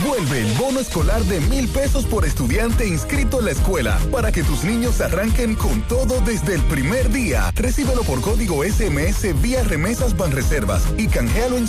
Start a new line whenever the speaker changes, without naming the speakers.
Vuelve el bono escolar de $1,000 por estudiante inscrito en la escuela para que tus niños arranquen con todo desde el primer día. Recíbelo por código SMS vía Remesas Banreservas y canjealo en